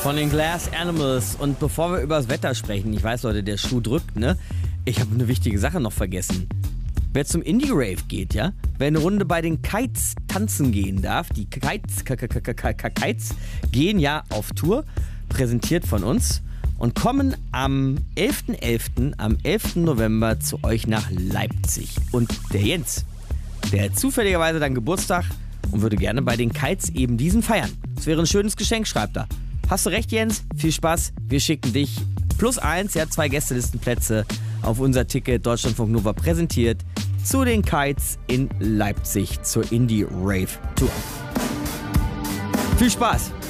Von den Glass Animals. Und bevor wir über das Wetter sprechen, ich weiß, Leute, der Schuh drückt, ne? Ich habe eine wichtige Sache noch vergessen. Wer zum Indie-Rave geht, ja? Wer eine Runde bei den Kites tanzen gehen darf, die Kites gehen ja auf Tour, präsentiert von uns und kommen am 11.11., am 11. November zu euch nach Leipzig. Und der Jens, der hat zufälligerweise dann Geburtstag und würde gerne bei den Kites eben diesen feiern. Das wäre ein schönes Geschenk, schreibt er. Hast du recht, Jens? Viel Spaß. Wir schicken dich +1, ja, 2 Gästelistenplätze auf unser Ticket Deutschlandfunk Nova präsentiert zu den Kites in Leipzig zur Indie Rave Tour. Viel Spaß!